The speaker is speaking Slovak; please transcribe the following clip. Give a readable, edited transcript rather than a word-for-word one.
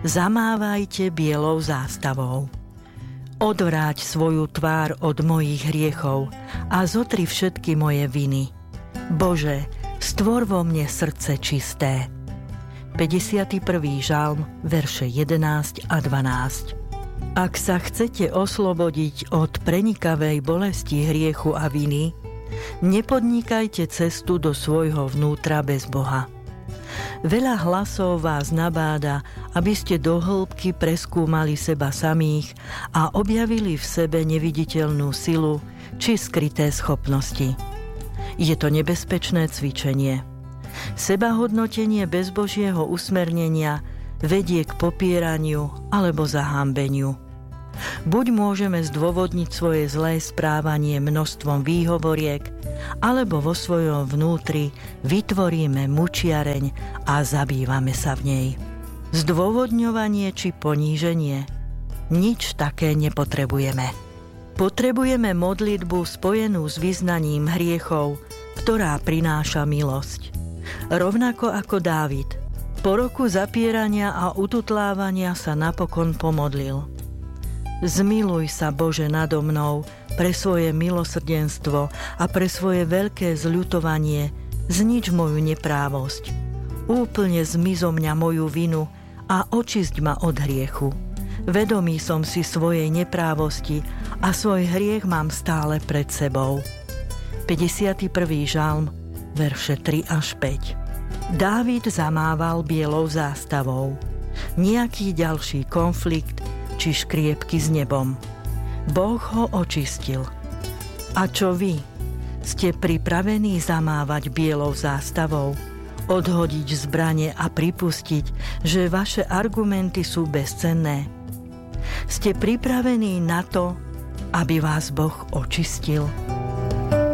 zamávajte bielou zástavou. Odvráť svoju tvár od mojich hriechov a zotri všetky moje viny. Bože, stvor vo mne srdce čisté. 51. žalm, verše 11 a 12. Ak sa chcete oslobodiť od prenikavej bolesti hriechu a viny, nepodnikajte cestu do svojho vnútra bez Boha. Veľa hlasov vás nabáda, aby ste do hĺbky preskúmali seba samých a objavili v sebe neviditeľnú silu či skryté schopnosti. Je to nebezpečné cvičenie. Sebahodnotenie bez Božieho usmernenia vedie k popieraniu alebo zahambeniu. Buď môžeme zdôvodniť svoje zlé správanie množstvom výhovoriek, alebo vo svojom vnútri vytvoríme mučiareň a zabývame sa v nej. Zdôvodňovanie či poníženie? Nič také nepotrebujeme. Potrebujeme modlitbu spojenú s vyznaním hriechov, ktorá prináša milosť. Rovnako ako Dávid, po roku zapierania a ututlávania sa napokon pomodlil. Zmiluj sa, Bože, nado mnou pre svoje milosrdenstvo a pre svoje veľké zľutovanie, znič moju neprávosť. Úplne zmizo mňa moju vinu a očisť ma od hriechu. Vedomý som si svojej neprávosti a svoj hriech mám stále pred sebou. 51. žalm, verše 3 až 5. Dávid zamával bielou zástavou. Nejaký ďalší konflikt či škriepky s nebom. Boh ho očistil. A čo vy? Ste pripravení zamávať bielou zástavou? Odhodiť zbrane a pripustiť, že vaše argumenty sú bezcenné? Ste pripravení na to, aby vás Boh očistil?